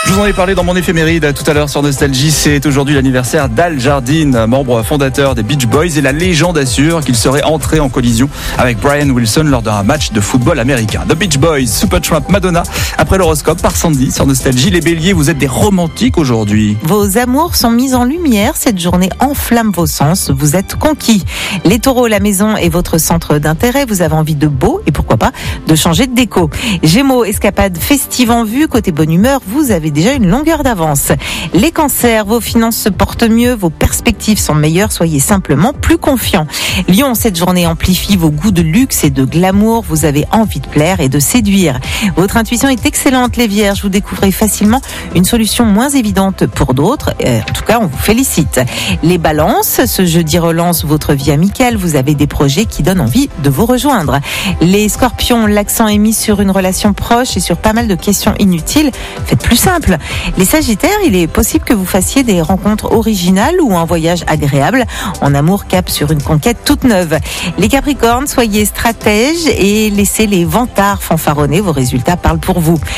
Je vous en ai parlé dans mon éphéméride tout à l'heure sur Nostalgie. C'est aujourd'hui l'anniversaire d'Al Jardine, membre fondateur des Beach Boys, et la légende assure qu'il serait entré en collision avec Brian Wilson lors d'un match de football américain. The Beach Boys, Supertramp, Madonna. Après l'horoscope par Sandy sur Nostalgie. Les béliers, vous êtes des romantiques aujourd'hui. Vos amours sont mis en lumière. Cette journée enflamme vos sens. Vous êtes conquis. Les taureaux, la maison est votre centre d'intérêt. Vous avez envie de beau et pourquoi pas de changer de déco. Gémeaux, escapade festive en vue. Côté bonne humeur, vous avez déjà une longueur d'avance. Les cancers, vos finances se portent mieux. Vos perspectives sont meilleures. Soyez simplement plus confiants. Lion, cette journée amplifie vos goûts de luxe et de glamour. Vous avez envie de plaire et de séduire. Votre intuition est excellente, les vierges. Vous découvrez facilement une solution moins évidente pour d'autres. En tout cas, on vous félicite. Les balances, ce jeudi relance votre vie amicale. Vous avez des projets qui donnent envie de vous rejoindre. Les scorpions, l'accent est mis sur une relation proche et sur pas mal de questions inutiles. Faites plus simple. Les sagittaires, il est possible que vous fassiez des rencontres originales ou un voyage agréable. En amour, cap sur une conquête toute neuve. Les capricornes, soyez stratèges et laissez les vantards fanfaronner. Vos résultats parlent pour vous.